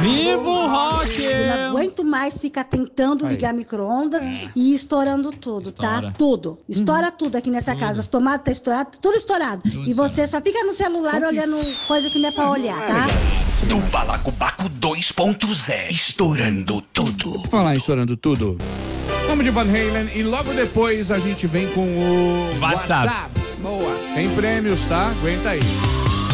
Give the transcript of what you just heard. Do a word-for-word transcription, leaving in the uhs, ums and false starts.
Viva o rock! Eu não aguento mais ficar tentando ligar micro-ondas é. e estourando tudo, Estoura. tá? Tudo. Estoura uhum. tudo aqui nessa tudo. casa. As tomadas tá estourado, tudo estourado. Tudo e você estourado. só fica no celular só olhando fica. coisa que não é pra olhar, é, tá? É Do Balacobaco dois ponto zero. Estourando tudo. Falar em estourando tudo. Vamos de Van Halen e logo depois a gente vem com o WhatsApp. WhatsApp. Boa. Tem prêmios, tá? Aguenta aí.